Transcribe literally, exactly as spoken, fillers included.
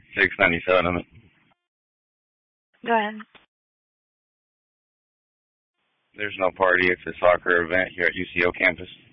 six ninety-seven on it. Go ahead. There's no party. It's a soccer event here at U C O campus.